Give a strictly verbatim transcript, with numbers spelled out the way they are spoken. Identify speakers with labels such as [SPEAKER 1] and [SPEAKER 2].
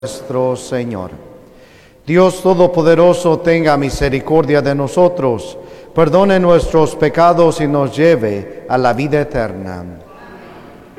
[SPEAKER 1] Nuestro Señor. Dios Todopoderoso, tenga misericordia de nosotros, perdone nuestros pecados y nos lleve a la vida eterna.